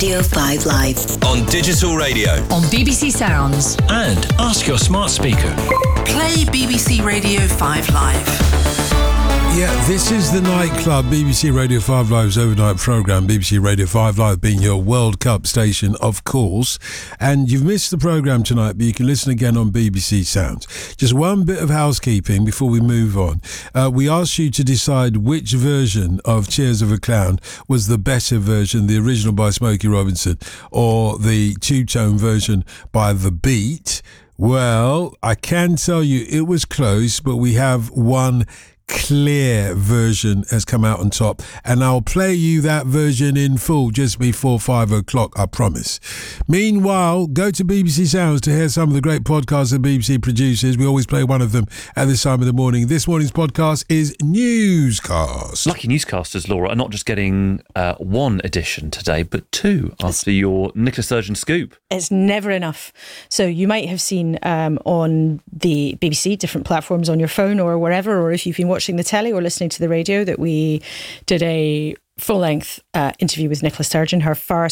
Radio 5 Live. On digital radio. On BBC Sounds. And ask your smart speaker. Play BBC Radio 5 Live. Yeah, this is the nightclub, BBC Radio 5 Live's overnight programme, BBC Radio 5 Live being your World Cup station, of course. And you've missed the programme tonight, but you can listen again on BBC Sounds. Just one bit of housekeeping before we move on. We asked you to decide which version of Tears of a Clown was the better version, the original by Smokey Robinson or the two-tone version by The Beat. Well, I can tell you it was close, but we have one clear version has come out on top, and I'll play you that version in full just before 5 o'clock, I promise. Meanwhile, go to BBC Sounds to hear some of the great podcasts that BBC produces. We always play one of them at this time of the morning. This morning's podcast is Newscast. Lucky newscasters, Laura, are not just getting one edition today, but two after your Nicola Sturgeon scoop. It's never enough. So you might have seen on the BBC, different platforms on your phone or wherever, or if you've been watching the telly or listening to the radio, that we did a full-length interview with Nicola Sturgeon, her